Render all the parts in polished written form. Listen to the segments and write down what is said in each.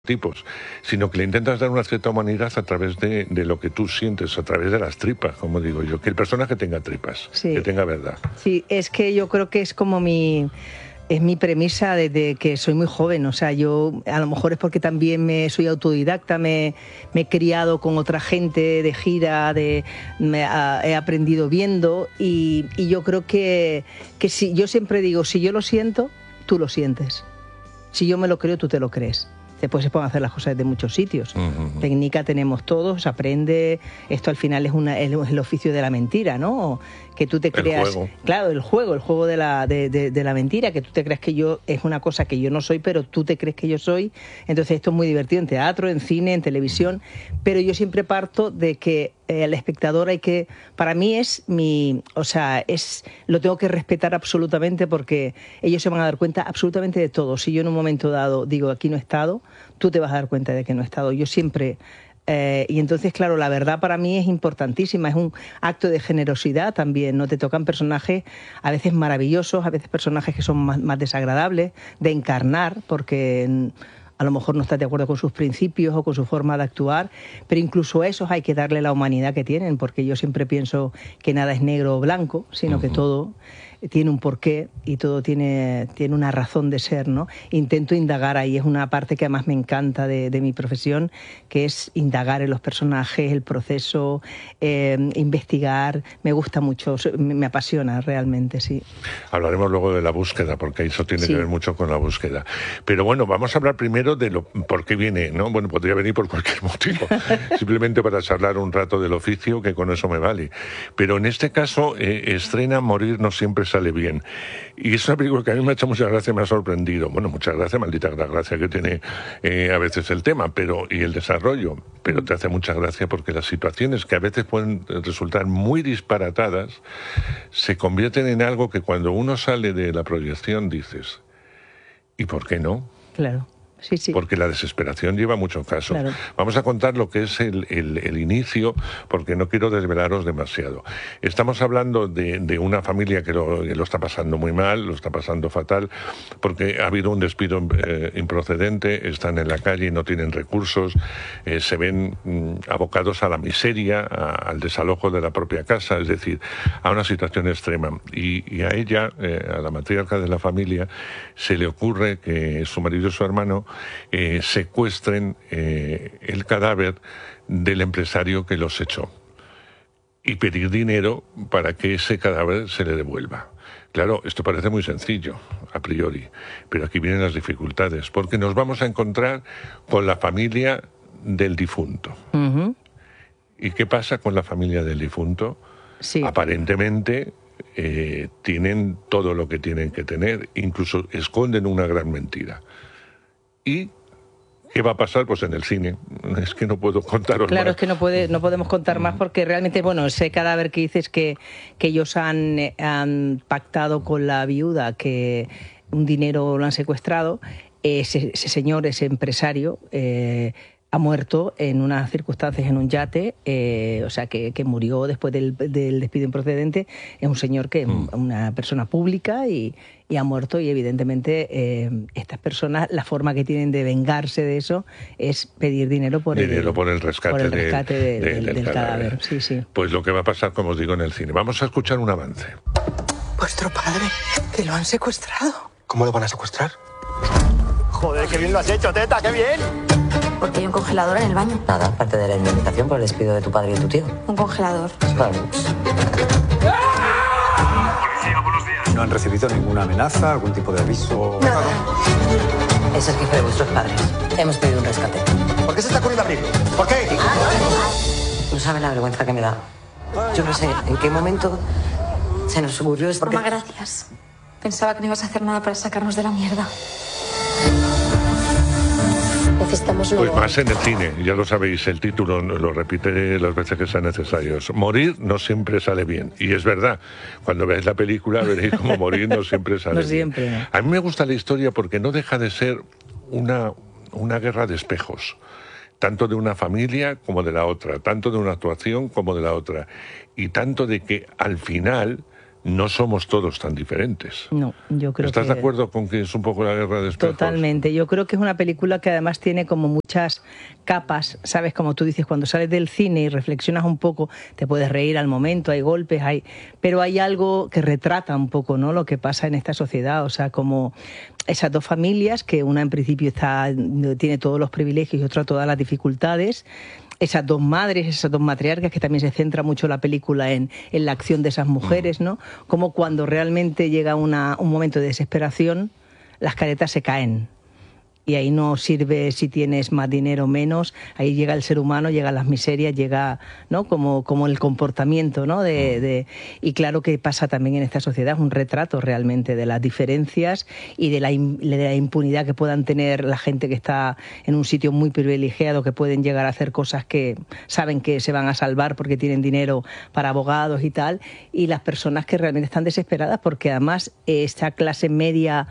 tipos, sino que le intentas dar una cierta humanidad a través de lo que tú sientes, a través de las tripas, como digo yo, que el personaje tenga tripas, sí, que tenga verdad. Sí, es que yo creo que es como mi premisa desde que soy muy joven. O sea, yo a lo mejor es porque también soy autodidacta, me he criado con otra gente de gira, he aprendido viendo y yo creo que si, yo siempre digo, si yo lo siento, tú lo sientes. Si yo me lo creo, tú te lo crees. Después se pueden hacer las cosas de muchos sitios. Técnica tenemos todos, se aprende. Esto al final es el oficio de la mentira, ¿no? Que tú te creas... El juego. Claro, el juego de la mentira, que tú te creas que yo es una cosa que yo no soy, pero tú te crees que yo soy. Entonces esto es muy divertido en teatro, en cine, en televisión. Pero yo siempre parto de que el espectador para mí lo tengo que respetar absolutamente, porque ellos se van a dar cuenta absolutamente de todo. Si yo en un momento dado digo aquí no he estado, tú te vas a dar cuenta de que no he estado. Yo siempre... y entonces, claro, la verdad para mí es importantísima, es un acto de generosidad también, ¿no? Te tocan personajes a veces maravillosos, a veces personajes que son más desagradables de encarnar, porque a lo mejor no estás de acuerdo con sus principios o con su forma de actuar, pero incluso a esos hay que darle la humanidad que tienen, porque yo siempre pienso que nada es negro o blanco, sino que todo tiene un porqué y todo tiene una razón de ser, ¿no? Intento indagar ahí, es una parte que además me encanta de mi profesión, que es indagar en los personajes, el proceso, investigar, me gusta mucho, me apasiona realmente, sí. Hablaremos luego de la búsqueda, porque eso tiene que ver mucho con la búsqueda. Pero bueno, vamos a hablar primero de por qué viene, ¿no? Bueno, podría venir por cualquier motivo, simplemente para charlar un rato del oficio, que con eso me vale. Pero en este caso, estrena Morir no siempre sale bien. Y es una película que a mí me ha hecho mucha gracia, me ha sorprendido. Bueno, muchas gracias, maldita gracia que tiene a veces el tema y el desarrollo, pero te hace mucha gracia porque las situaciones que a veces pueden resultar muy disparatadas se convierten en algo que cuando uno sale de la proyección dices, ¿y por qué no? Claro. Sí, sí. Porque la desesperación lleva mucho caso. Claro. Vamos a contar lo que es el inicio, porque no quiero desvelaros demasiado. Estamos hablando de una familia que lo está pasando muy mal, lo está pasando fatal, porque ha habido un despido improcedente, están en la calle y no tienen recursos, se ven abocados a la miseria, al desalojo de la propia casa, es decir, a una situación extrema. Y a ella, a la matriarca de la familia, se le ocurre que su marido y su hermano secuestren el cadáver del empresario que los echó y pedir dinero para que ese cadáver se le devuelva. Claro, esto parece muy sencillo, a priori, pero aquí vienen las dificultades, porque nos vamos a encontrar con la familia del difunto. ¿Y qué pasa con la familia del difunto? Sí. Aparentemente tienen todo lo que tienen que tener, incluso esconden una gran mentira. ¿Y qué va a pasar? Pues en el cine. Es que no puedo contaros Claro, más. es que no podemos contar más, porque realmente, bueno, ese cadáver que dices que ellos han pactado con la viuda, que un dinero lo han secuestrado, ese señor, ese empresario, ha muerto en unas circunstancias en un yate, o sea, que murió después del despido improcedente. Es un señor que es una persona pública y ha muerto, y evidentemente estas personas, la forma que tienen de vengarse de eso es pedir dinero por el rescate del cadáver. Sí, sí. Pues lo que va a pasar, como os digo, en el cine. Vamos a escuchar un avance. Vuestro padre, que lo han secuestrado. ¿Cómo lo van a secuestrar? Joder, qué bien lo has hecho, teta, qué bien. Porque hay un congelador en el baño. Nada, aparte de la indemnización por el despido de tu padre y tu tío. Un congelador. Claro. Policía, buenos días. ¿No han recibido ninguna amenaza, algún tipo de aviso? Nada. Es el jefe de vuestros padres. Hemos pedido un rescate. ¿Por qué se está ocurriendo abrirlo? ¿Por qué? No sabe la vergüenza que me da. Yo no sé en qué momento se nos ocurrió esto. Mamá, gracias. Pensaba que no ibas a hacer nada para sacarnos de la mierda. Necesitamos Pues más en el cine, ya lo sabéis, el título lo repite las veces que sean necesarios. Morir no siempre sale bien. Y es verdad, cuando veáis la película veréis cómo morir no siempre sale bien. Siempre, ¿no? A mí me gusta la historia porque no deja de ser una guerra de espejos, tanto de una familia como de la otra, tanto de una actuación como de la otra, y tanto de que al final no somos todos tan diferentes. No, yo creo ¿Estás de acuerdo con que es un poco la guerra de espejos? Totalmente. Yo creo que es una película que además tiene como muchas capas, ¿sabes? Como tú dices, cuando sales del cine y reflexionas un poco, te puedes reír al momento, hay golpes, pero hay algo que retrata un poco, ¿no?, lo que pasa en esta sociedad. O sea, como esas dos familias, que una en principio tiene todos los privilegios y otra todas las dificultades. Esas dos madres, esas dos matriarcas, que también se centra mucho la película en la acción de esas mujeres, ¿no? Como cuando realmente llega un momento de desesperación, las caretas se caen. Y ahí no sirve si tienes más dinero o menos, ahí llega el ser humano, llegan las miserias, llega, ¿no?, como el comportamiento, ¿no? Y claro que pasa también en esta sociedad, es un retrato realmente de las diferencias y de la impunidad que puedan tener la gente que está en un sitio muy privilegiado, que pueden llegar a hacer cosas que saben que se van a salvar porque tienen dinero para abogados y tal, y las personas que realmente están desesperadas porque además esta clase media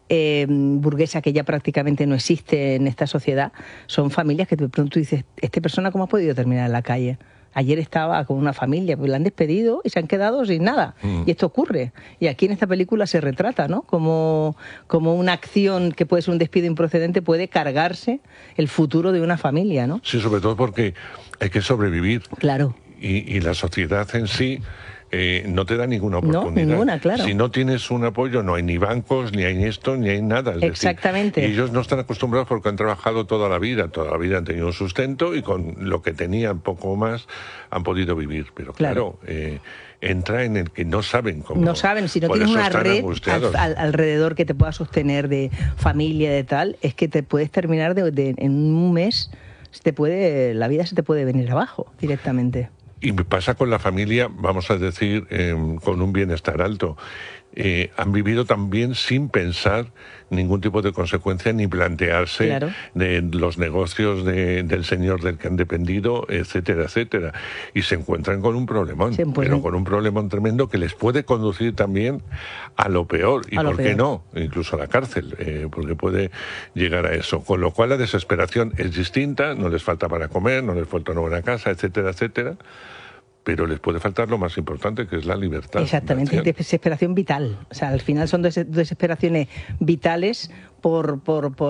burguesa que ya prácticamente no existe en esta sociedad, son familias que de pronto dices, ¿esta persona cómo ha podido terminar en la calle? Ayer estaba con una familia, pues la han despedido y se han quedado sin nada. Y esto ocurre. Y aquí en esta película se retrata, ¿no?, como una acción que puede ser un despido improcedente puede cargarse el futuro de una familia, ¿no? Sí, sobre todo porque hay que sobrevivir. Claro. Y la sociedad en sí no te da ninguna oportunidad. No, ninguna, claro. Si no tienes un apoyo, no hay ni bancos, ni hay esto, ni hay nada. Es exactamente. Decir, y ellos no están acostumbrados porque han trabajado toda la vida han tenido un sustento y con lo que tenían, poco más, han podido vivir. Pero claro, entra en el que no saben cómo. No saben, si no tienes una red alrededor que te pueda sostener de familia, de tal, es que te puedes terminar en un mes, la vida se te puede venir abajo directamente. Y me pasa con la familia, vamos a decir, con un bienestar alto. Han vivido también sin pensar ningún tipo de consecuencia ni plantearse de los negocios del señor del que han dependido, etcétera, etcétera. Y se encuentran con un problemón, pero con un problemón tremendo que les puede conducir también a lo peor. Y por qué no, incluso a la cárcel, porque puede llegar a eso. Con lo cual la desesperación es distinta, no les falta para comer, no les falta una buena casa, etcétera, etcétera. Pero les puede faltar lo más importante, que es la libertad. Exactamente, desesperación vital. O sea, al final son desesperaciones vitales por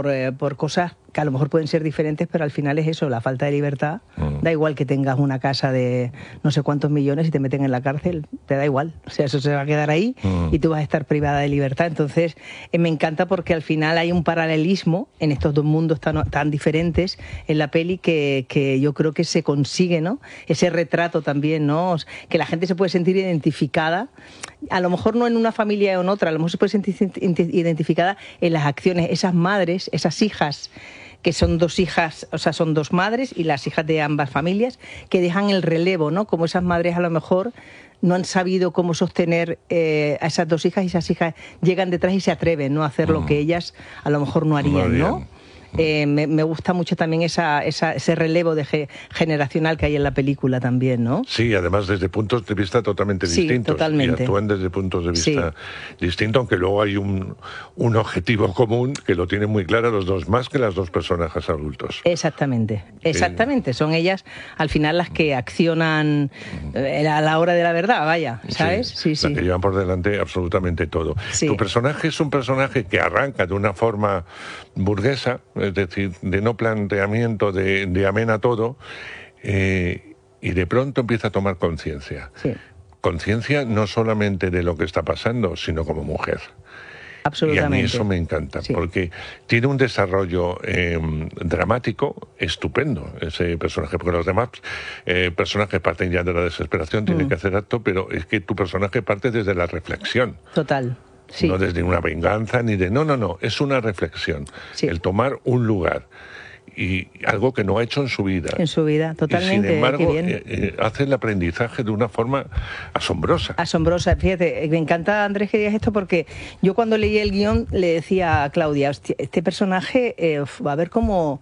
cosas que a lo mejor pueden ser diferentes, pero al final es eso, la falta de libertad. Da igual que tengas una casa de no sé cuántos millones y te meten en la cárcel, te da igual. O sea, eso se va a quedar ahí y tú vas a estar privada de libertad. Entonces, me encanta porque al final hay un paralelismo en estos dos mundos tan diferentes en la peli que yo creo que se consigue, ¿no? Ese retrato también, ¿no? Que la gente se puede sentir identificada, a lo mejor no en una familia o en otra, a lo mejor se puede sentir identificada en las acciones, esas madres, esas hijas, que son dos hijas, o sea, son dos madres y las hijas de ambas familias, que dejan el relevo, ¿no? Como esas madres a lo mejor no han sabido cómo sostener a esas dos hijas y esas hijas llegan detrás y se atreven, ¿no?, a hacer lo que ellas a lo mejor no harían, ¿no? Me gusta mucho también ese relevo generacional que hay en la película también, ¿no? Sí, además desde puntos de vista totalmente distintos. Totalmente. Y actúan desde puntos de vista distintos, aunque luego hay un objetivo común que lo tienen muy claro los dos, más que las dos personajes adultos. Exactamente. Son ellas al final las que accionan a la hora de la verdad, vaya, ¿sabes? Sí. Las que llevan por delante absolutamente todo. Tu personaje es un personaje que arranca de una forma burguesa, es decir, de no planteamiento, de amén a todo, y de pronto empieza a tomar conciencia. Sí. Conciencia no solamente de lo que está pasando, sino como mujer. Absolutamente. Y a mí eso me encanta, porque tiene un desarrollo dramático estupendo, ese personaje, porque los demás personajes parten ya de la desesperación, tienen que hacer acto, pero es que tu personaje parte desde la reflexión. Total. Sí. No desde una venganza ni de... No, es una reflexión. Sí. El tomar un lugar y algo que no ha hecho en su vida. En su vida, totalmente. Y sin embargo, hace el aprendizaje de una forma asombrosa. Asombrosa. Fíjate, me encanta, Andrés, que digas esto, porque yo cuando leí el guión le decía a Claudia, hostia, este personaje va a ver cómo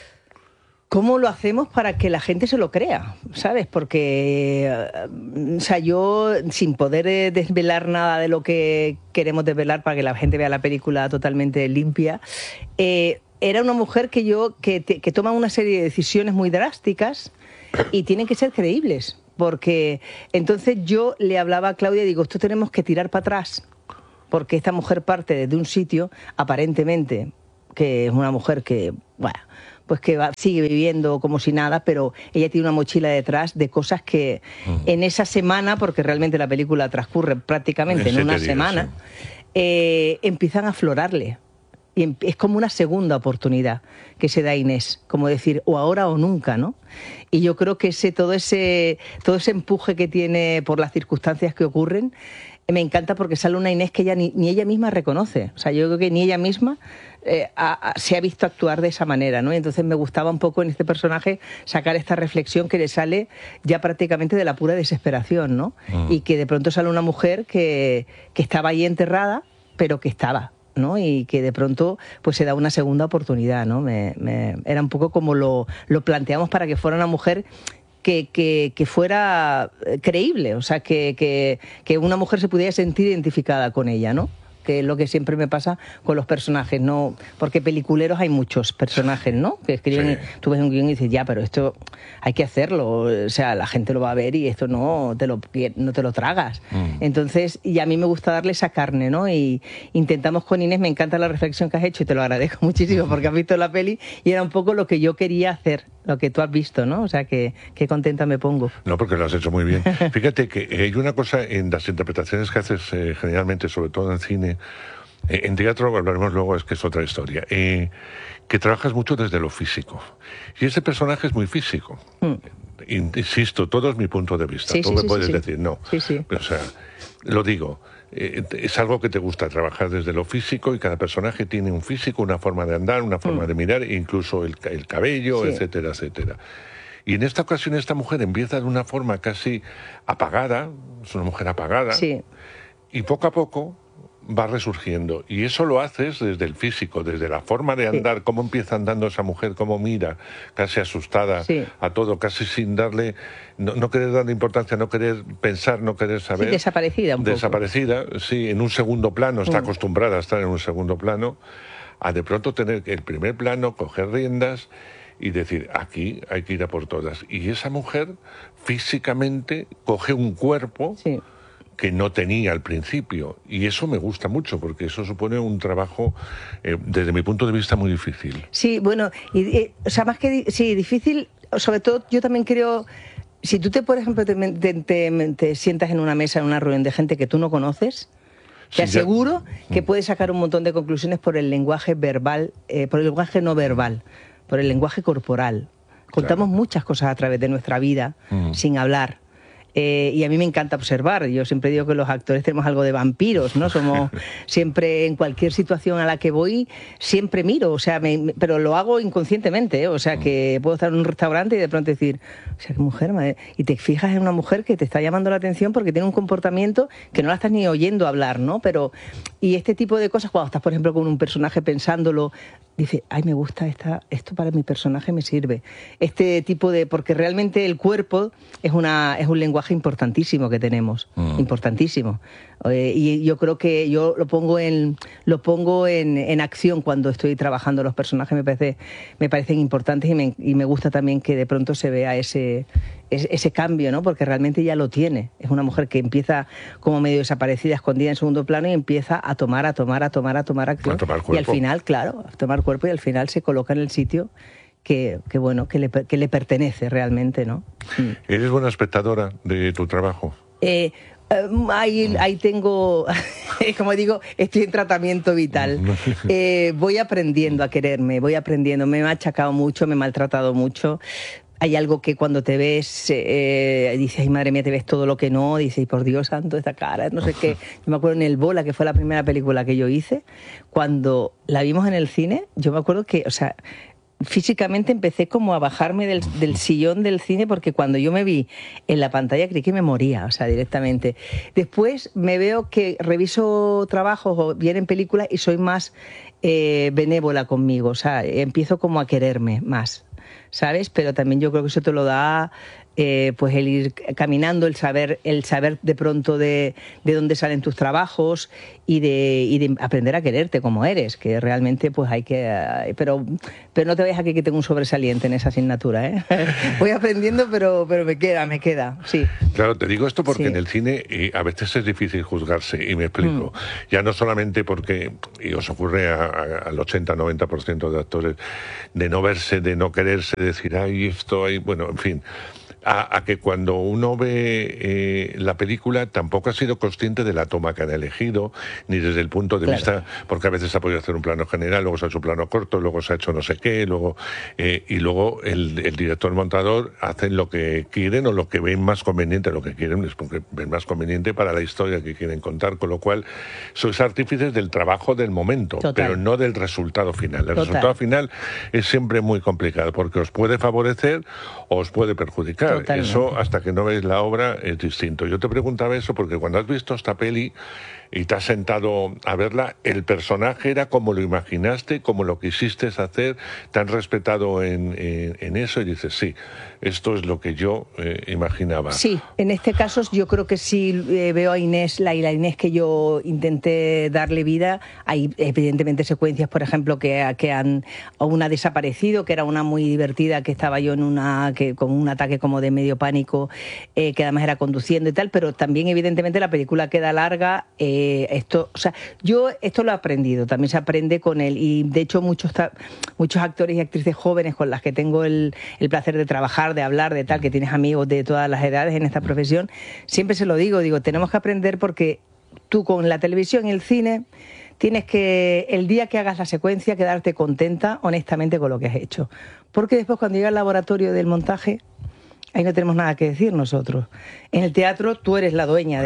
lo hacemos para que la gente se lo crea, ¿sabes? Porque, o sea, yo, sin poder desvelar nada de lo que queremos desvelar para que la gente vea la película totalmente limpia, era una mujer que toma una serie de decisiones muy drásticas y tienen que ser creíbles. porque entonces yo le hablaba a Claudia y digo, esto tenemos que tirar para atrás, porque esta mujer parte desde un sitio, aparentemente, que es una mujer que, bueno, pues que sigue viviendo como si nada, pero ella tiene una mochila detrás de cosas que en esa semana, porque realmente la película transcurre prácticamente en una semana, empiezan a aflorarle. Y es como una segunda oportunidad que se da a Inés, como decir, o ahora o nunca, ¿no? Y yo creo que todo ese empuje que tiene por las circunstancias que ocurren, me encanta porque sale una Inés que ella ni ella misma reconoce. O sea, yo creo que ni ella misma se ha visto actuar de esa manera, ¿no? Y entonces me gustaba un poco en este personaje sacar esta reflexión que le sale ya prácticamente de la pura desesperación, ¿no? Y que de pronto sale una mujer que estaba ahí enterrada, pero que estaba, ¿no? Y que de pronto pues se da una segunda oportunidad, ¿no? Era un poco como lo planteamos para que fuera una mujer que fuera creíble, o sea, que una mujer se pudiera sentir identificada con ella, ¿no? Que es lo que siempre me pasa con los personajes, ¿no? Porque peliculeros hay muchos personajes, ¿no? Que escriben, sí. Tú ves un guión y dices, ya, pero esto hay que hacerlo, o sea, la gente lo va a ver y esto no te lo tragas. Entonces, y a mí me gusta darle esa carne, ¿no? Y intentamos con Inés, me encanta la reflexión que has hecho y te lo agradezco muchísimo porque has visto la peli y era un poco lo que yo quería hacer, lo que tú has visto, ¿no? O sea, que contenta me pongo. No, porque lo has hecho muy bien. Fíjate que hay una cosa en las interpretaciones que haces generalmente, sobre todo en cine, en teatro hablaremos luego, es que es otra historia, que trabajas mucho desde lo físico. Y ese personaje es muy físico. Insisto, todo es mi punto de vista. Tú me puedes decir, no. Pero, o sea, lo digo, es algo que te gusta trabajar desde lo físico y cada personaje tiene un físico, una forma de andar, una forma de mirar, incluso el cabello, etcétera, etcétera. Y en esta ocasión esta mujer empieza de una forma casi apagada, es una mujer apagada, y poco a poco va resurgiendo. Y eso lo haces desde el físico, desde la forma de andar, cómo empieza andando esa mujer, cómo mira, casi asustada a todo, casi sin darle, no querer darle importancia, no querer pensar, no querer saber. Desaparecida un poco. Desaparecida, sí, en un segundo plano, está acostumbrada a estar en un segundo plano, a de pronto tener el primer plano, coger riendas y decir, aquí hay que ir a por todas. Y esa mujer físicamente coge un cuerpo que no tenía al principio, y eso me gusta mucho porque eso supone un trabajo desde mi punto de vista muy difícil. Sí, bueno, o sea, más que difícil, sobre todo yo también creo, si tú por ejemplo te sientas en una mesa, en una reunión de gente que tú no conoces, te aseguro que puedes sacar un montón de conclusiones por el lenguaje verbal, por el lenguaje no verbal, por el lenguaje corporal. Contamos muchas cosas a través de nuestra vida sin hablar. Y a mí me encanta observar. Yo siempre digo que los actores tenemos algo de vampiros, ¿no? Somos siempre, en cualquier situación a la que voy, siempre miro, o sea, pero lo hago inconscientemente, ¿eh? O sea, que puedo estar en un restaurante y de pronto decir, o sea, qué mujer, madre. Y te fijas en una mujer que te está llamando la atención porque tiene un comportamiento que no la estás ni oyendo hablar, ¿no? Pero, y este tipo de cosas, cuando estás, por ejemplo, con un personaje pensándolo, dice, ay, me gusta esto para mi personaje me sirve. Este tipo de, porque realmente el cuerpo es un lenguaje importantísimo que tenemos, importantísimo. Y yo creo que yo lo pongo en acción cuando estoy trabajando los personajes, me parecen importantes y me gusta también que de pronto se vea ese cambio, ¿no? Porque realmente ya lo tiene. Es una mujer que empieza como medio desaparecida, escondida en segundo plano y empieza a tomar acción. Y al final, claro, a tomar cuerpo y al final se coloca en el sitio que le pertenece realmente, ¿no? ¿Eres buena espectadora de tu trabajo? Ahí tengo, como digo, estoy en tratamiento vital. Voy aprendiendo a quererme, me he machacado mucho, me he maltratado mucho. Hay algo que cuando te ves, dices, ay madre mía, te ves todo lo que no, dices, por Dios santo, esta cara, no sé qué. Yo me acuerdo en El Bola, que fue la primera película que yo hice, cuando la vimos en el cine, yo me acuerdo que, o sea, físicamente empecé como a bajarme del sillón del cine porque cuando yo me vi en la pantalla creí que me moría, o sea, directamente. Después me veo que reviso trabajos o vienen películas y soy más benévola conmigo, o sea, empiezo como a quererme más, ¿sabes? Pero también yo creo que eso te lo da pues el ir caminando, el saber de pronto de dónde salen tus trabajos y de aprender a quererte como eres, que realmente pues hay que... Pero no te vayas aquí que tengo un sobresaliente en esa asignatura, ¿eh? Voy aprendiendo, pero me queda, sí. Claro, te digo esto porque sí. En el cine a veces es difícil juzgarse, y me explico. Ya no solamente porque, y os ocurre al 80-90% de actores, de no verse, de no quererse, decir, ay, esto hay... Bueno, en fin... A que cuando uno ve la película tampoco ha sido consciente de la toma que han elegido, ni desde el punto de vista, porque a veces se ha podido hacer un plano general, luego se ha hecho un plano corto, luego se ha hecho no sé qué, luego y luego el director montador hacen lo que quieren o lo que ven más conveniente, lo que quieren es porque ven más conveniente para la historia que quieren contar, con lo cual sois artífices del trabajo del momento, pero no del resultado final. El resultado final es siempre muy complicado, porque os puede favorecer o os puede perjudicar. Totalmente. Eso, hasta que no veis la obra, es distinto. Yo te preguntaba eso porque cuando has visto esta peli y te has sentado a verla, el personaje era como lo imaginaste, como lo quisiste hacer, te han respetado en eso y dices, sí, esto es lo que yo imaginaba. Sí, en este caso yo creo que sí veo a Inés, la Inés que yo intenté darle vida. Hay evidentemente secuencias, por ejemplo, que han una desaparecido, que era una muy divertida, que estaba yo con un ataque como de medio pánico, que además era conduciendo y tal, pero también evidentemente la película queda larga. Yo esto lo he aprendido, también se aprende con él, y de hecho muchos actores y actrices jóvenes con las que tengo el placer de trabajar, de hablar, de tal, que tienes amigos de todas las edades en esta profesión, siempre se lo digo, tenemos que aprender porque tú con la televisión y el cine tienes que, el día que hagas la secuencia, quedarte contenta honestamente con lo que has hecho, porque después cuando llega al laboratorio del montaje, ahí no tenemos nada que decir nosotros. En el teatro tú eres la dueña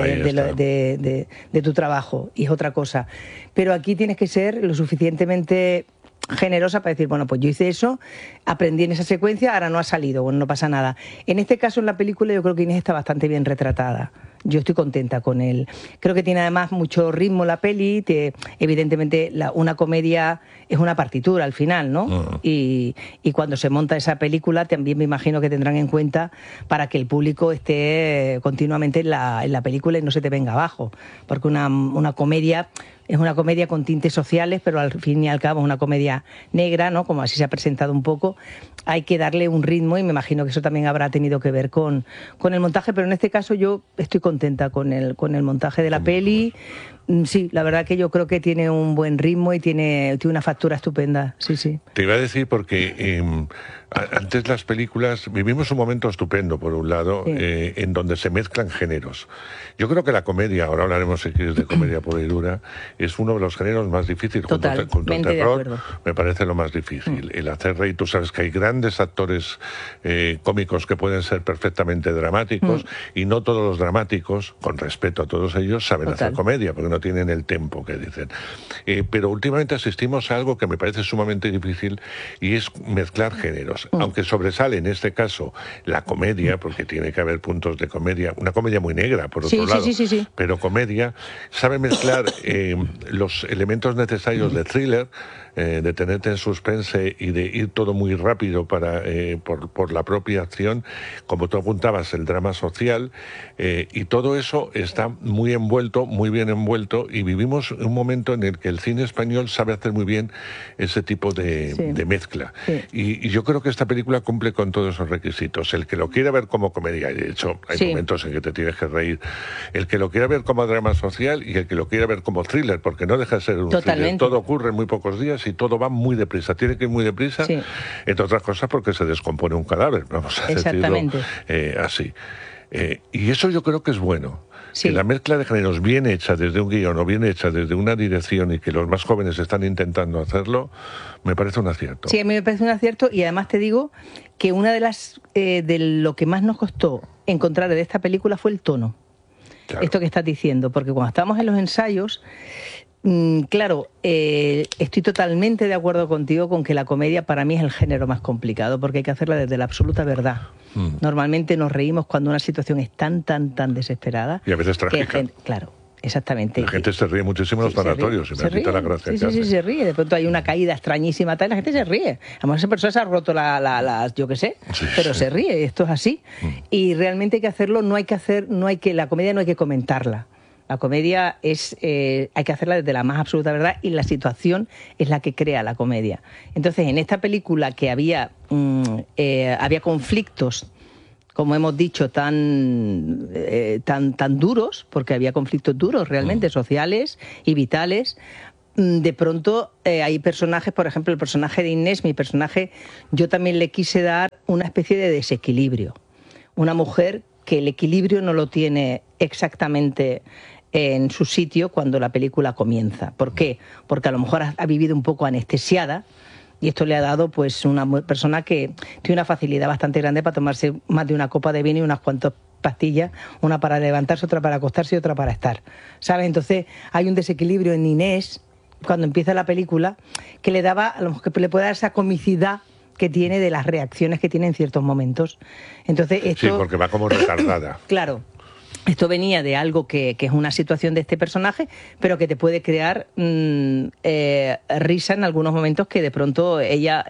de tu trabajo y es otra cosa. Pero aquí tienes que ser lo suficientemente generosa para decir, bueno, pues yo hice eso, aprendí en esa secuencia, ahora no ha salido, bueno, no pasa nada. En este caso, en la película, yo creo que Inés está bastante bien retratada. Yo estoy contenta con él. Creo que tiene además mucho ritmo la peli, evidentemente una comedia es una partitura al final, ¿no? Y cuando se monta esa película también me imagino que tendrán en cuenta para que el público esté continuamente en la película y no se te venga abajo, porque una comedia es una comedia con tintes sociales, pero al fin y al cabo es una comedia negra, ¿no? Como así se ha presentado un poco. Hay que darle un ritmo y me imagino que eso también habrá tenido que ver con el montaje, pero en este caso yo estoy contenta con el montaje de la peli. Sí, la verdad que yo creo que tiene un buen ritmo y tiene una factura estupenda, sí, sí. Te iba a decir porque antes las películas, vivimos un momento estupendo, por un lado, sí, en donde se mezclan géneros. Yo creo que la comedia, ahora hablaremos si quieres de comedia pura y dura, es uno de los géneros más difíciles. Junto al terror, me parece lo más difícil. El hacer reír, tú sabes que hay grandes actores cómicos que pueden ser perfectamente dramáticos y no todos los dramáticos, con respeto a todos ellos, saben hacer comedia, porque no tienen el tempo que dicen. Pero últimamente asistimos a algo que me parece sumamente difícil y es mezclar géneros. Aunque sobresale en este caso la comedia, porque tiene que haber puntos de comedia, una comedia muy negra, por otro lado, sí. Pero comedia, sabe mezclar los elementos necesarios de thriller, de tenerte en suspense y de ir todo muy rápido por la propia acción, como tú apuntabas, el drama social, y todo eso está muy envuelto, muy bien envuelto, y vivimos un momento en el que el cine español sabe hacer muy bien ese tipo de mezcla. Sí. Y yo creo que esta película cumple con todos esos requisitos. El que lo quiera ver como comedia, y de hecho hay momentos en que te tienes que reír, el que lo quiera ver como drama social y el que lo quiera ver como thriller, porque no deja de ser un thriller. Todo ocurre en muy pocos días y todo va muy deprisa. Tiene que ir muy deprisa, entre otras cosas porque se descompone un cadáver, vamos a decirlo así. Y eso yo creo que es bueno. Que la mezcla de géneros bien hecha desde un guión o bien hecha desde una dirección y que los más jóvenes están intentando hacerlo, me parece un acierto. Sí, a mí me parece un acierto, y además te digo que una de lo que más nos costó encontrar de esta película fue el tono. Claro. Esto que estás diciendo, porque cuando estábamos en los ensayos, estoy totalmente de acuerdo contigo con que la comedia para mí es el género más complicado, porque hay que hacerla desde la absoluta verdad. Normalmente nos reímos cuando una situación es tan desesperada. Y a veces trágica. exactamente. La gente se ríe muchísimo en los sanatorios, y me quita la gracia. Sí, se ríe. De pronto hay una caída extrañísima tal, y la gente se ríe. Además, esa persona se ha roto yo qué sé, pero se ríe, esto es así. Y realmente hay que hacerlo, la comedia no hay que comentarla. La comedia hay que hacerla desde la más absoluta verdad, y la situación es la que crea la comedia. Entonces, en esta película que había conflictos, como hemos dicho, tan duros, porque había conflictos duros realmente, sociales y vitales. De pronto hay personajes, por ejemplo, el personaje de Inés, mi personaje, yo también le quise dar una especie de desequilibrio. Una mujer que el equilibrio no lo tiene exactamente en su sitio cuando la película comienza. ¿Por qué? Porque a lo mejor ha vivido un poco anestesiada, y esto le ha dado pues una persona que tiene una facilidad bastante grande para tomarse más de una copa de vino y unas cuantas pastillas, una para levantarse, otra para acostarse y otra para estar, ¿sabes? Entonces hay un desequilibrio en Inés cuando empieza la película que le daba, a lo mejor que le puede dar esa comicidad que tiene de las reacciones que tiene en ciertos momentos. Entonces esto... Sí, porque va como retardada. Claro. Esto venía de algo que es una situación de este personaje, pero que te puede crear risa en algunos momentos, que de pronto ella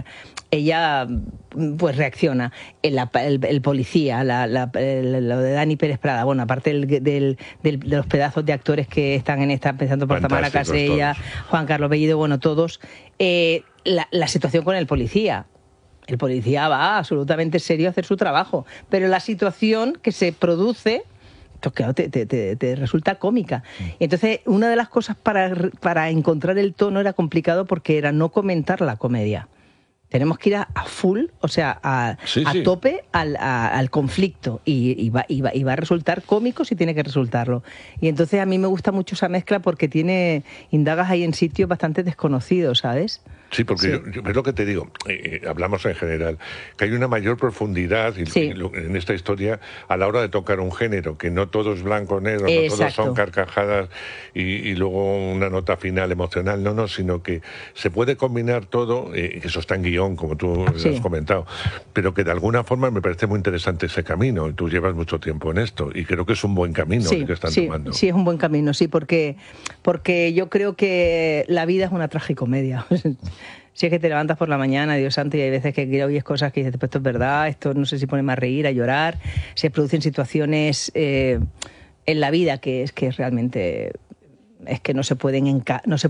pues reacciona. El policía, lo de Dani Pérez Prada, bueno, aparte de los pedazos de actores que están en esta, empezando por Tamara Casella, Juan Carlos Bellido, bueno, todos, la situación con el policía. El policía va absolutamente serio a hacer su trabajo, pero la situación que se produce... Claro, te resulta cómica. Y entonces, una de las cosas para encontrar el tono era complicado, porque era no comentar la comedia. Tenemos que ir a full, o sea, a tope al conflicto, y va a resultar cómico si tiene que resultarlo. Y entonces a mí me gusta mucho esa mezcla, porque indagas ahí en sitios bastante desconocidos, ¿sabes? Sí, porque yo es lo que te digo, hablamos en general, que hay una mayor profundidad en esta historia a la hora de tocar un género, que no todo es blanco o negro, no todos son carcajadas y luego una nota final emocional, no, sino que se puede combinar todo, que eso está en guión, como tú has comentado, pero que de alguna forma me parece muy interesante ese camino. Tú llevas mucho tiempo en esto y creo que es un buen camino el que están tomando. Sí, es un buen camino, sí, porque yo creo que la vida es una tragicomedia. Si es que te levantas por la mañana, Dios santo, y hay veces que oyes cosas que dices, esto es verdad, esto no sé si pone más a reír, a llorar. Se producen situaciones en la vida que realmente es que no se pueden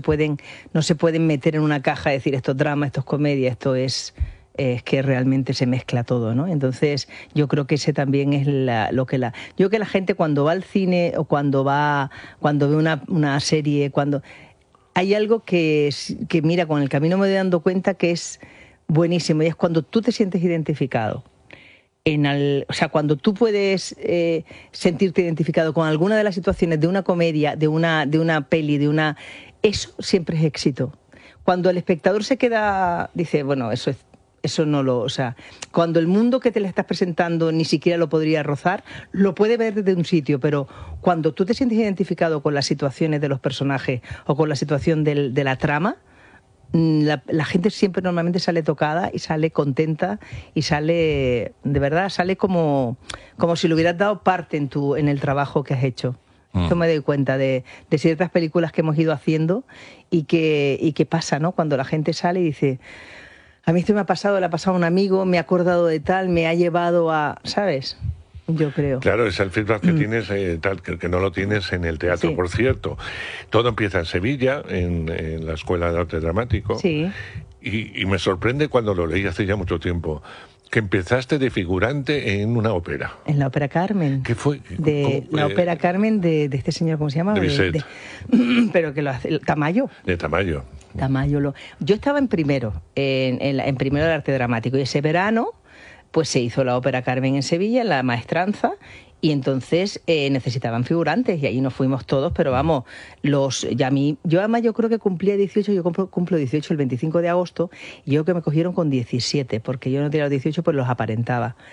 meter en una caja y decir esto es drama, esto es comedia, esto es que realmente se mezcla todo, ¿no? Entonces yo creo que ese también es yo creo que la gente cuando va al cine o cuando ve una serie, hay algo que mira, con el camino me voy dando cuenta que es buenísimo, y es cuando tú te sientes identificado. O sea, cuando tú puedes sentirte identificado con alguna de las situaciones de una comedia, de una peli, eso siempre es éxito. Cuando el espectador se queda, dice, bueno, o sea, cuando el mundo que te le estás presentando ni siquiera lo podría rozar, lo puede ver desde un sitio, pero cuando tú te sientes identificado con las situaciones de los personajes o con la situación de la trama, la gente siempre normalmente sale tocada y sale contenta y sale, de verdad, sale como si le hubieras dado parte en el trabajo que has hecho. Esto me doy cuenta de ciertas películas que hemos ido haciendo y que pasa, ¿no? Cuando la gente sale y dice... A mí esto me ha pasado, le ha pasado a un amigo, me ha acordado de tal, me ha llevado a... ¿Sabes? Yo creo. Claro, es el feedback que tienes, tal que no lo tienes en el teatro, por cierto. Todo empieza en Sevilla, en la Escuela de Arte Dramático. Sí. Y me sorprende cuando lo leí hace ya mucho tiempo, que empezaste de figurante en una ópera. En la ópera Carmen. ¿Qué fue? La ópera Carmen de este señor, ¿cómo se llama? De Bizet. Pero que lo hace... Tamayo. De Tamayo. Yo estaba en primero, en primero de arte dramático, y ese verano pues se hizo la ópera Carmen en Sevilla, en la maestranza, y entonces necesitaban figurantes, y ahí nos fuimos todos, pero vamos, yo además yo creo que cumplía 18, yo cumplo 18 el 25 de agosto, y yo creo que me cogieron con 17, porque yo no tenía los 18, pues los aparentaba.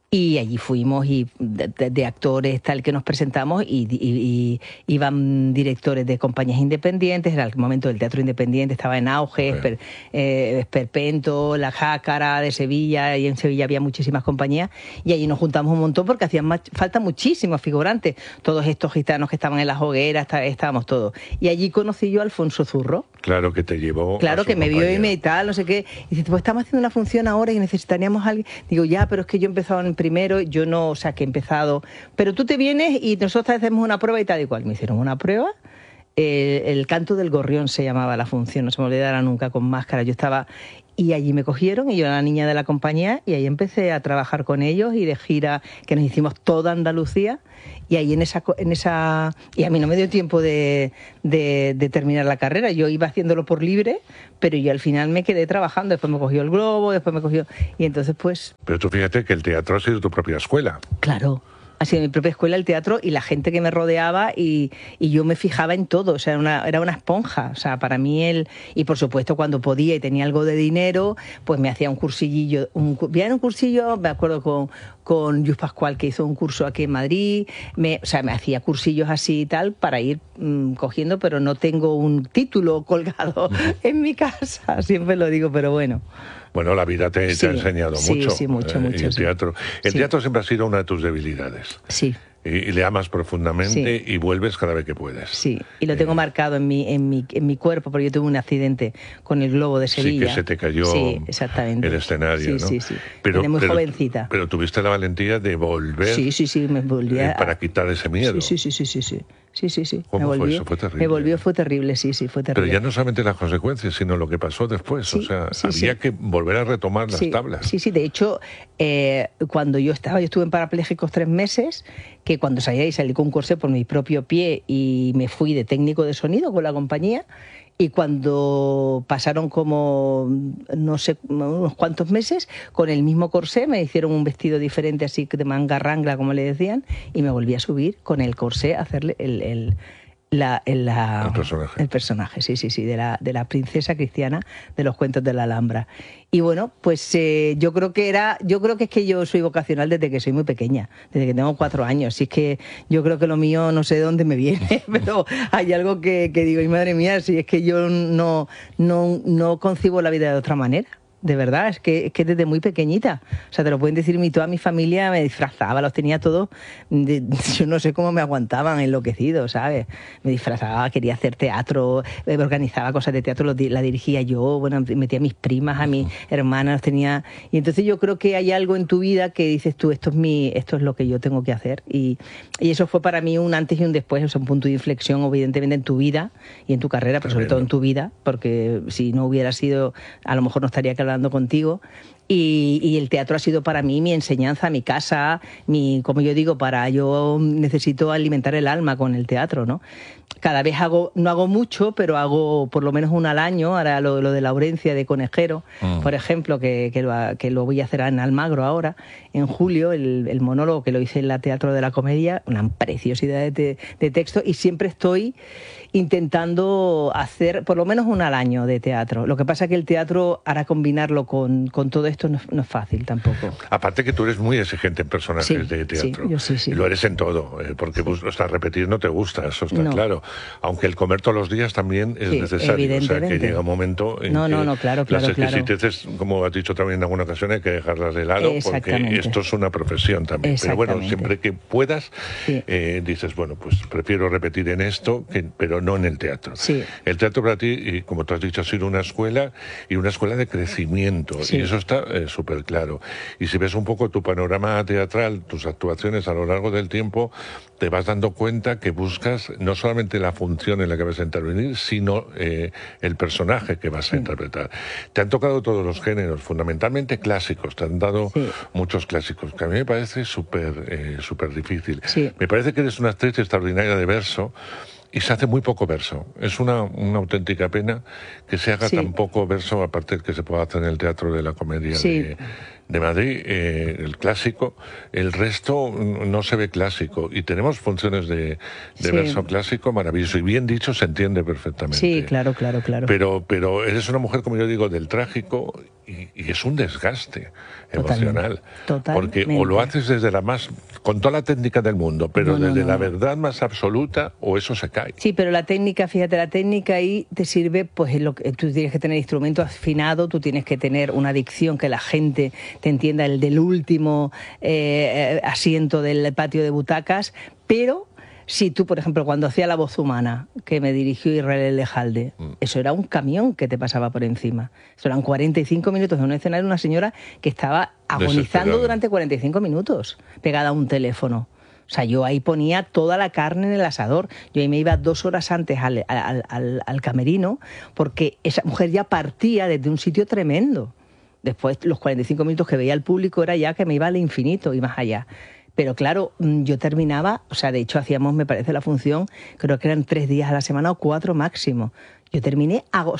Y allí fuimos y de actores tal que nos presentamos y iban directores de compañías independientes. Era el momento del teatro independiente, estaba en auge, Esperpento, La Jácara de Sevilla, y en Sevilla había muchísimas compañías y allí nos juntamos un montón porque hacían falta muchísimos figurantes. Todos estos gitanos que estaban en las hogueras, estábamos todos. Y allí conocí yo a Alfonso Zurro. Claro, que te llevó. Claro, que me vio y me tal, no sé qué. Y dice, pues estamos haciendo una función ahora y necesitaríamos a alguien. Digo, ya, pero es que yo he empezado en primero, yo no, o sea, que he empezado. Pero tú te vienes y nosotros hacemos una prueba y tal y cual. Me hicieron una prueba. El canto del gorrión se llamaba la función, no se me olvidará nunca, con máscara. Yo estaba. Y allí me cogieron y yo era la niña de la compañía y ahí empecé a trabajar con ellos y de gira que nos hicimos toda Andalucía y ahí en esa y a mí no me dio tiempo de terminar la carrera, yo iba haciéndolo por libre, pero yo al final me quedé trabajando, después me cogió el Globo, después me cogió y entonces pues... Pero tú fíjate que el teatro ha sido tu propia escuela. Claro. Ha sido mi propia escuela el teatro y la gente que me rodeaba y yo me fijaba en todo, o sea, era una esponja, o sea, para mí y por supuesto cuando podía y tenía algo de dinero, pues me hacía un cursillo, un cursillo, me acuerdo con Lluís Pascual que hizo un curso aquí en Madrid, me hacía cursillos así y tal para ir cogiendo, pero no tengo un título colgado en mi casa, siempre lo digo, pero bueno. Bueno, la vida te ha enseñado mucho. Sí, mucho. Y el teatro. El teatro siempre ha sido una de tus debilidades. Sí. Y le amas profundamente y vuelves cada vez que puedes. Sí, y lo tengo marcado en mi cuerpo, porque yo tuve un accidente con el Globo de Sevilla. Sí, que se te cayó el escenario, ¿no? Sí. Pero muy jovencita. Pero tuviste la valentía de volver. Sí, me volví para quitar ese miedo. Sí. ¿Cómo fue eso? Fue terrible. Fue terrible, sí, fue terrible. Pero ya no solamente las consecuencias, sino lo que pasó después. Sí, o sea, había que volver a retomar las tablas. Sí, de hecho, cuando yo estuve en parapléjicos 3 meses, que cuando salí con un corsé por mi propio pie y me fui de técnico de sonido con la compañía. Y cuando pasaron como, no sé, unos cuantos meses, con el mismo corsé me hicieron un vestido diferente, así de manga rangla, como le decían, y me volví a subir con el corsé a hacerle el personaje, sí, de la princesa cristiana de los cuentos de la Alhambra. Y bueno, pues yo creo que es que yo soy vocacional desde que soy muy pequeña, desde que tengo 4 años. Así es que yo creo que lo mío no sé de dónde me viene, pero hay algo que digo, y madre mía, si es que yo no concibo la vida de otra manera. De verdad, es que desde muy pequeñita, o sea, te lo pueden decir, toda mi familia me disfrazaba, los tenía todos, yo no sé cómo me aguantaban enloquecidos, ¿sabes? Me disfrazaba, quería hacer teatro, organizaba cosas de teatro, la dirigía yo, bueno, metía a mis primas, a mis hermanas, los tenía, y entonces yo creo que hay algo en tu vida que dices tú, esto es lo que yo tengo que hacer, y eso fue para mí un antes y un después, o sea, un punto de inflexión, evidentemente, en tu vida y en tu carrera, pero sobre todo en tu vida, porque si no hubiera sido, a lo mejor no estaría hablando contigo. Y el teatro ha sido para mí mi enseñanza, mi casa, como yo digo, yo necesito alimentar el alma con el teatro, ¿no? Cada vez no hago mucho, pero hago por lo menos 1 al año. Ahora lo de Laurencia de Conejero, por ejemplo, que lo voy a hacer en Almagro ahora, en julio, el monólogo que lo hice en la Teatro de la Comedia, una preciosidad de texto, y siempre estoy intentando hacer por lo menos 1 al año de teatro. Lo que pasa es que el teatro, ahora combinarlo con todo esto no es fácil tampoco. Aparte que tú eres muy exigente en personajes de teatro. Sí, yo sí. Y lo eres en todo, porque repetir no te gusta, eso está claro. Aunque el comer todos los días también es necesario. O sea, que llega un momento en que claro, las exquisiteces, como has dicho también en alguna ocasión, hay que dejarlas de lado, porque esto es una profesión también. Pero bueno, siempre que puedas, dices, bueno, pues prefiero repetir en esto, pero no en el teatro. Sí. El teatro para ti, como tú has dicho, ha sido una escuela, y una escuela de crecimiento. Y eso está súper claro. Y si ves un poco tu panorama teatral, tus actuaciones a lo largo del tiempo, te vas dando cuenta que buscas no solamente la función en la que vas a intervenir, sino el personaje que vas a interpretar. Te han tocado todos los géneros, fundamentalmente clásicos, te han dado muchos clásicos, que a mí me parece súper difícil. Sí. Me parece que eres una actriz extraordinaria de verso, y se hace muy poco verso. Es una auténtica pena que se haga tan poco verso, aparte del que se pueda hacer en el Teatro de la Comedia de Madrid, el clásico, el resto no se ve clásico. Y tenemos funciones de verso clásico maravilloso. Y bien dicho, se entiende perfectamente. Sí, claro. Pero eres una mujer, como yo digo, del trágico, y es un desgaste emocional. Totalmente. Porque o lo haces desde con toda la técnica del mundo, pero desde la verdad más absoluta, o eso se cae. Sí, pero la técnica, fíjate, la técnica ahí te sirve, pues tú tienes que tener instrumento afinado, tú tienes que tener una dicción que la gente te entienda, el del último asiento del patio de butacas, pero si tú, por ejemplo, cuando hacía La Voz Humana, que me dirigió Israel Lejalde, eso era un camión que te pasaba por encima. Eso eran 45 minutos de un escenario de una señora que estaba agonizando durante 45 minutos, pegada a un teléfono. O sea, yo ahí ponía toda la carne en el asador. Yo ahí me iba 2 horas antes al camerino, porque esa mujer ya partía desde un sitio tremendo. Después, los 45 minutos que veía el público era ya que me iba al infinito y más allá. Pero claro, yo terminaba, o sea, de hecho hacíamos, me parece, la función, creo que eran 3 días a la semana o 4 máximo. Yo terminé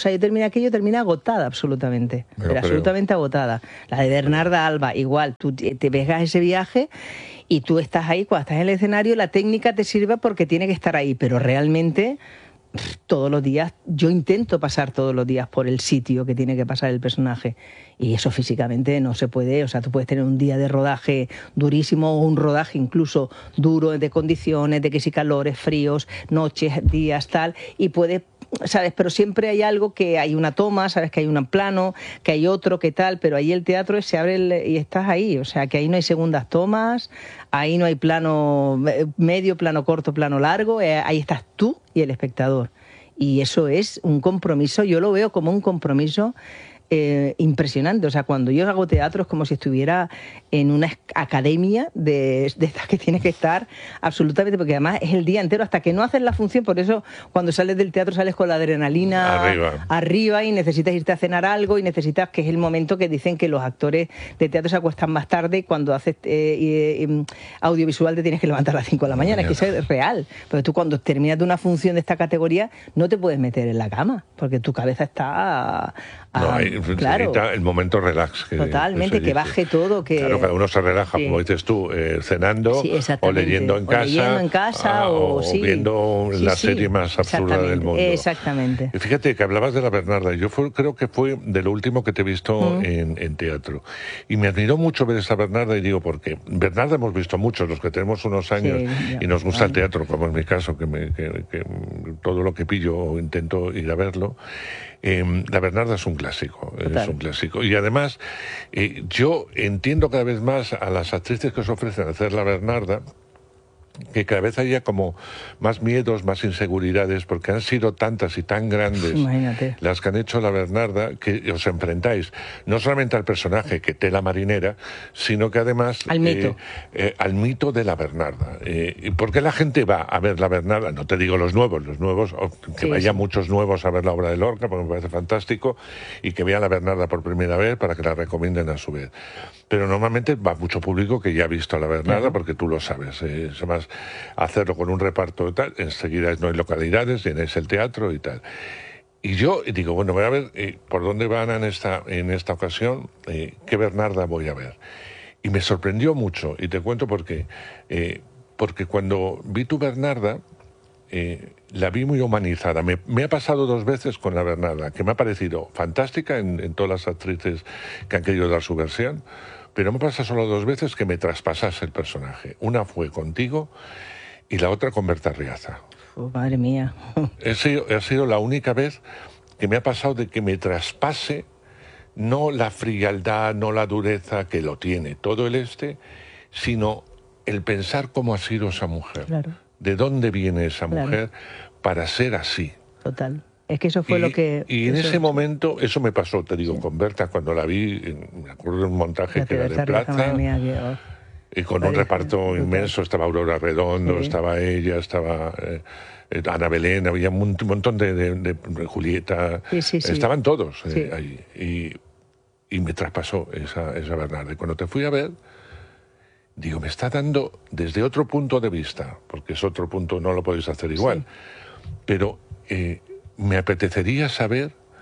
agotada absolutamente. Era absolutamente agotada. La de Bernarda Alba, igual, tú te veas ese viaje y tú estás ahí, cuando estás en el escenario, la técnica te sirve porque tiene que estar ahí, pero realmente todos los días, yo intento pasar todos los días por el sitio que tiene que pasar el personaje, y eso físicamente no se puede. O sea, tú puedes tener un día de rodaje durísimo o un rodaje incluso duro, de condiciones, de que si calores, fríos, noches, días, tal, y puedes, ¿sabes? Pero siempre hay algo, que hay una toma, ¿sabes? Que hay un plano, que hay otro, que tal, pero ahí el teatro se abre y estás ahí. O sea, que ahí no hay segundas tomas, ahí no hay plano medio, plano corto, plano largo, ahí estás tú y el espectador. Y eso es un compromiso, yo lo veo como un compromiso impresionante. O sea, cuando yo hago teatro es como si estuviera en una academia de estas que tienes que estar absolutamente, porque además es el día entero hasta que no haces la función. Por eso cuando sales del teatro sales con la adrenalina arriba y necesitas irte a cenar algo, y necesitas, que es el momento que dicen que los actores de teatro se acuestan más tarde, cuando haces audiovisual te tienes que levantar a las 5 de la mañana. Es que eso es real, porque tú cuando terminas de una función de esta categoría no te puedes meter en la cama porque tu cabeza está claro, el momento relax. Totalmente, que baje todo. Que... Claro, cada uno se relaja, como dices tú, cenando, o leyendo en casa, o viendo la serie más absurda del mundo. Exactamente. Y fíjate que hablabas de la Bernarda. Yo creo que fue de lo último que te he visto en teatro. Y me admiró mucho ver esa Bernarda, y digo, porque Bernarda hemos visto muchos, los que tenemos unos años y nos gusta el teatro, como en mi caso, que todo lo que pillo intento ir a verlo. La Bernarda es un clásico, es un clásico. Y además, yo entiendo cada vez más a las actrices que os ofrecen hacer la Bernarda, que cada vez haya como más miedos, más inseguridades, porque han sido tantas y tan grandes las que han hecho la Bernarda, que os enfrentáis no solamente al personaje, que tela marinera, sino que además al mito de la Bernarda. ¿Por qué la gente va a ver la Bernarda? No te digo los nuevos, que vaya muchos nuevos a ver la obra de Lorca, porque me parece fantástico, y que vean la Bernarda por primera vez para que la recomienden a su vez. Pero normalmente va mucho público que ya ha visto a la Bernarda, porque tú lo sabes. Además, hacerlo con un reparto y tal, enseguida no hay localidades, llenáis el teatro y tal. Y yo digo, bueno, voy a ver por dónde van en esta ocasión, qué Bernarda voy a ver. Y me sorprendió mucho, y te cuento por qué. Porque cuando vi tu Bernarda, la vi muy humanizada. Me ha pasado 2 veces con la Bernarda, que me ha parecido fantástica en todas las actrices que han querido dar su versión, pero me pasa solo 2 veces que me traspasase el personaje. Una fue contigo y la otra con Berta Riaza. Oh, madre mía. Ha sido la única vez que me ha pasado de que me traspase, no la frialdad, no la dureza, que lo tiene todo el sino el pensar cómo ha sido esa mujer. Claro. De dónde viene esa mujer para ser así. Total. Es que eso fue lo que... Y en ese momento, eso me pasó, te digo, con Berta, cuando la vi, me acuerdo de un montaje que era de Plaza, y con un reparto inmenso, estaba Aurora Redondo, estaba ella, estaba Ana Belén, había un montón de Julieta, estaban todos ahí. Y me traspasó esa Bernarda. Y cuando te fui a ver, digo, me está dando desde otro punto de vista, porque es otro punto, no lo podéis hacer igual, pero... me apetecería saber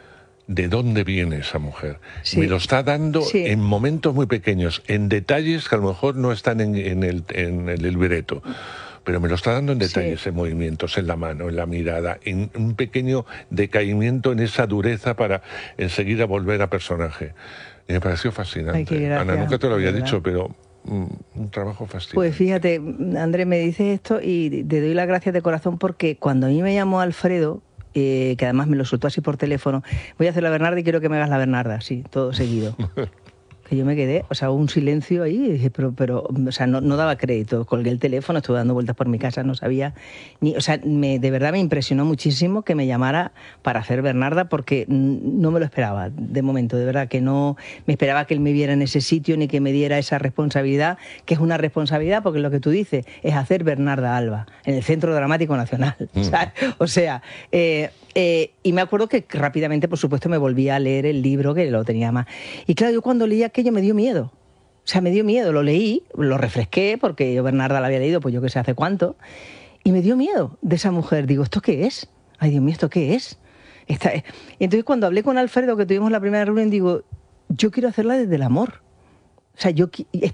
¿de dónde viene esa mujer? Sí. Me lo está dando Sí. en momentos muy pequeños, en detalles que a lo mejor no están en el libreto, pero me lo está dando en detalles, Sí. en movimientos, en la mano, en la mirada, en un pequeño decaimiento en esa dureza para enseguida volver a personaje. Y me pareció fascinante. Ay, qué gracias, Ana, nunca te lo había de verdad. dicho, pero un trabajo fascinante. Pues fíjate, Andrés, me dices esto y te doy las gracias de corazón porque cuando a mí me llamó Alfredo, que además me lo soltó así por teléfono, voy a hacer la Bernarda y quiero que me hagas la Bernarda, sí, todo seguido. Que yo me quedé, o sea, un silencio ahí, y dije, pero o sea, no daba crédito. Colgué el teléfono, estuve dando vueltas por mi casa, no sabía ni, o sea, de verdad me impresionó muchísimo que me llamara para hacer Bernarda porque no me lo esperaba, de momento, de verdad que no me esperaba que él me viera en ese sitio ni que me diera esa responsabilidad, que es una responsabilidad porque lo que tú dices es hacer Bernarda Alba en el Centro Dramático Nacional, ¿sabes? O sea, y me acuerdo que rápidamente, por supuesto, me volví a leer el libro que lo tenía más. Y claro, yo cuando leí aquello me dio miedo. O sea, me dio miedo. Lo leí, lo refresqué, porque yo Bernarda la había leído, pues yo qué sé hace cuánto. Y me dio miedo de esa mujer. Digo, ¿esto qué es? Ay, Dios mío, ¿esto qué es? Y entonces cuando hablé con Alfredo, que tuvimos la primera reunión, digo, yo quiero hacerla desde el amor. O sea,